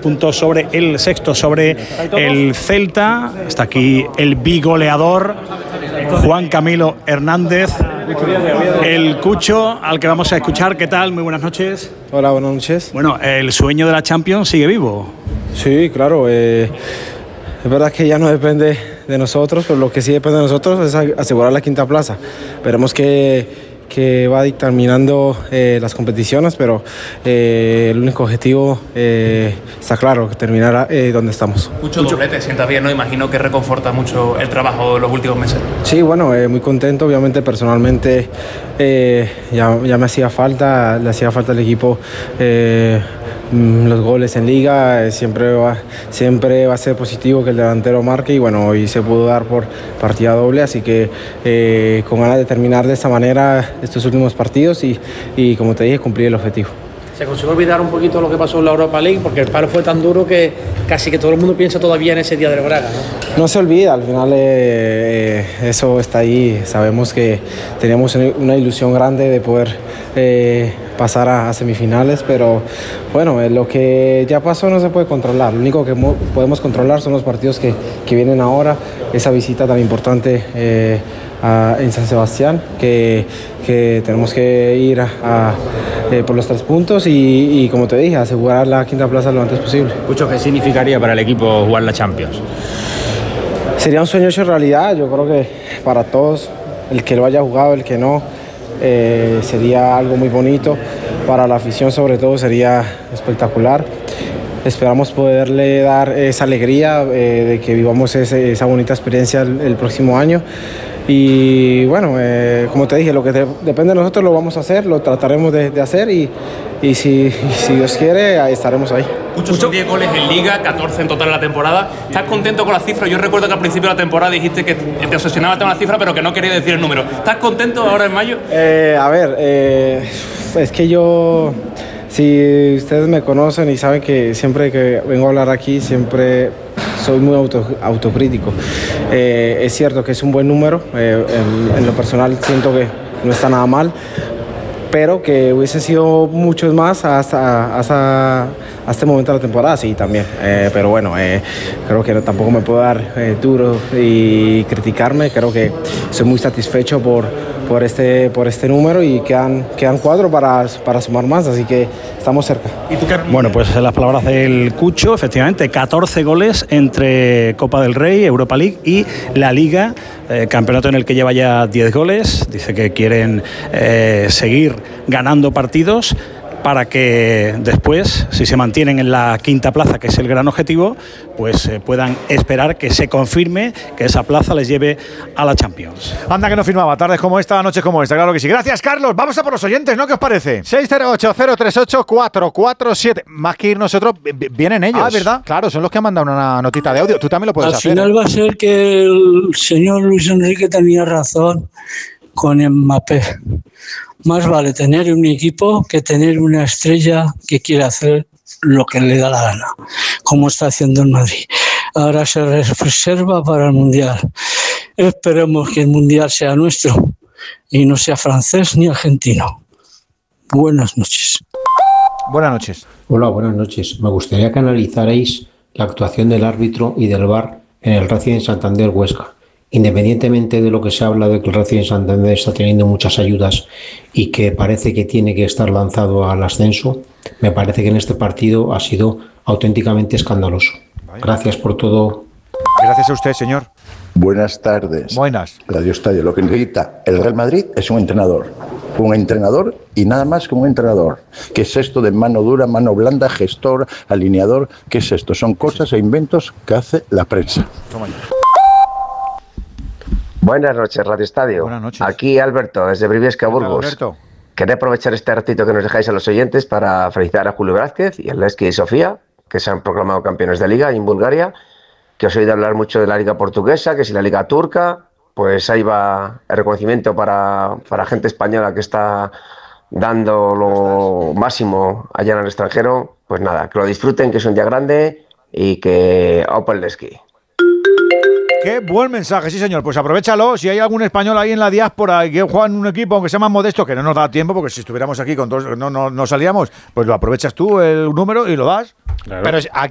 puntos sobre el sexto, sobre el Celta. Está aquí el bigoleador Juan Camilo Hernández, el Cucho, al que vamos a escuchar. ¿Qué tal? Muy buenas noches. Hola, buenas noches. Bueno, el sueño de la Champions sigue vivo. Sí, claro. Es verdad que ya no depende de nosotros, pero lo que sí depende de nosotros es asegurar la quinta plaza. Esperemos que va dictaminando las competiciones, pero el único objetivo está claro, terminar donde estamos. Mucho doblete, sienta bien, ¿no? Imagino que reconforta mucho el trabajo de los últimos meses. Sí, bueno, muy contento, obviamente personalmente ya me hacía falta, le hacía falta al equipo los goles en liga, siempre va a ser positivo que el delantero marque, y bueno, hoy se pudo dar por partida doble, así que con ganas de terminar de esta manera estos últimos partidos y como te dije, cumplir el objetivo. ¿Se consiguió olvidar un poquito lo que pasó en la Europa League? Porque el palo fue tan duro que casi que todo el mundo piensa todavía en ese día del Braga, ¿no? No se olvida, al final eso está ahí. Sabemos que teníamos una ilusión grande de poder pasar a semifinales, pero bueno, lo que ya pasó no se puede controlar. Lo único que podemos controlar son los partidos que vienen ahora, esa visita tan importante en San Sebastián, que tenemos que ir por los 3 puntos y como te dije, asegurar la quinta plaza lo antes posible. Mucho, ¿qué significaría para el equipo jugar la Champions? Sería un sueño hecho realidad. Yo creo que para todos, el que lo haya jugado, el que no, sería algo muy bonito. Para la afición sobre todo sería espectacular. Esperamos poderle dar esa alegría de que vivamos esa bonita experiencia el próximo año. Y bueno, como te dije, lo que depende de nosotros lo vamos a hacer, lo trataremos de hacer y si Dios quiere, ahí estaremos ahí. Muchos son 10 goles en Liga, 14 en total en la temporada. ¿Estás contento con la cifra? Yo recuerdo que al principio de la temporada dijiste que te obsesionaba con la cifra, pero que no quería decir el número. ¿Estás contento ahora en mayo? Es que yo... Si ustedes me conocen y saben que siempre que vengo a hablar aquí, siempre soy muy autocrítico. Es cierto que es un buen número, en lo personal siento que no está nada mal, pero que hubiesen sido muchos más hasta este momento de la temporada, sí, también. Pero bueno, creo que tampoco me puedo dar duro y criticarme. Creo que soy muy satisfecho por este número y quedan 4 para sumar más, así que estamos cerca. Bueno, pues las palabras del Cucho, efectivamente, 14 goles entre Copa del Rey, Europa League y la Liga, campeonato en el que lleva ya 10 goles. Dice que quieren seguir ganando partidos para que después, si se mantienen en la quinta plaza, que es el gran objetivo, pues puedan esperar que se confirme que esa plaza les lleve a la Champions. Anda que no firmaba, tardes como esta, noches como esta, claro que sí. Gracias, Carlos. Vamos a por los oyentes, ¿no? ¿Qué os parece? 608-038-447. Más que ir nosotros, vienen ellos. Ah, ¿verdad? Claro, son los que han mandado una notita de audio. Tú también lo puedes hacer. Al final va a ser que el señor Luis Enrique tenía razón con Mbappé. Más vale tener un equipo que tener una estrella que quiere hacer lo que le da la gana, como está haciendo en Madrid. Ahora se reserva para el Mundial. Esperemos que el Mundial sea nuestro y no sea francés ni argentino. Buenas noches. Buenas noches. Hola, buenas noches. Me gustaría que analizarais la actuación del árbitro y del VAR en el Racing Santander Huesca. Independientemente de lo que se habla de que el Racing Santander está teniendo muchas ayudas y que parece que tiene que estar lanzado al ascenso, me parece que en este partido ha sido auténticamente escandaloso. Gracias por todo. Gracias a usted, señor. Buenas tardes. Buenas. Radio Estadio. Lo que necesita el Real Madrid es un entrenador y nada más que un entrenador. ¿Qué es esto de mano dura, mano blanda, gestor, alineador? ¿Qué es esto? Son cosas e inventos que hace la prensa. Toma ya. Buenas noches, Radio Estadio. Buenas noches. Aquí Alberto, desde Briviesca, Burgos. Alberto. Quería aprovechar este ratito que nos dejáis a los oyentes para felicitar a Julio Vázquez y a Levski y Sofía, que se han proclamado campeones de Liga en Bulgaria, que os he oído hablar mucho de la Liga Portuguesa, que si la Liga Turca, pues ahí va el reconocimiento para gente española que está dando lo máximo allá en el extranjero. Pues nada, que lo disfruten, que es un día grande y que Open Levski. Qué buen mensaje, sí señor. Pues aprovechalo. Si hay algún español ahí en la diáspora que juega en un equipo, aunque sea más modesto, que no nos da tiempo, porque si estuviéramos aquí con todos no salíamos, pues lo aprovechas tú el número y lo das. Claro. Pero aquí